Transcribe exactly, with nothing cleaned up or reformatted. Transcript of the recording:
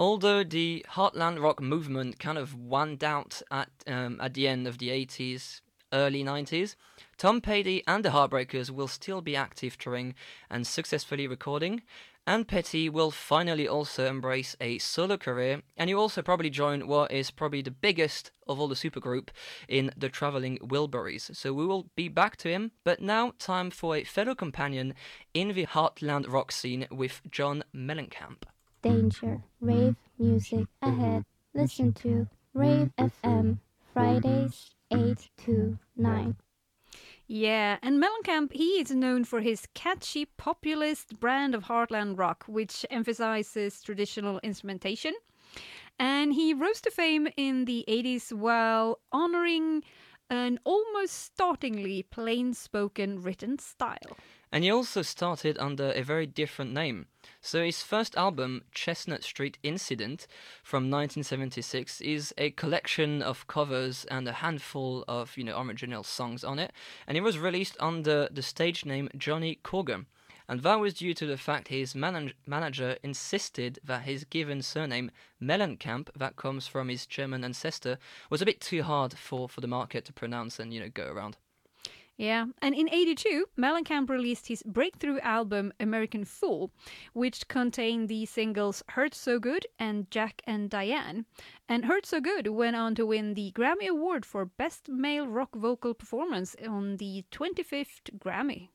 although the Heartland rock movement kind of wanned out at um, at the end of the eighties, early nineties, Tom Petty and the Heartbreakers will still be active touring and successfully recording, and Petty will finally also embrace a solo career, and he also probably join what is probably the biggest of all the supergroup in the Traveling Wilburys. So we will be back to him, but now time for a fellow companion in the Heartland rock scene with John Mellencamp. Danger, rave music ahead. Listen to Rave F M, Fridays eight to nine. Yeah, and Mellencamp, he is known for his catchy populist brand of heartland rock, which emphasizes traditional instrumentation. And he rose to fame in the eighties while honoring an almost startlingly plain-spoken written style. And he also started under a very different name. So his first album, Chestnut Street Incident, from nineteen seventy-six, is a collection of covers and a handful of, you know, original songs on it. And it was released under the stage name Johnny Corgan. And that was due to the fact his man- manager insisted that his given surname, Mellencamp, that comes from his German ancestor, was a bit too hard for, for the market to pronounce and, you know, go around. Yeah, and in eighty-two, Mellencamp released his breakthrough album American Fool, which contained the singles Hurt So Good and Jack and Diane. And Hurt So Good went on to win the Grammy Award for Best Male Rock Vocal Performance on the twenty-fifth Grammy.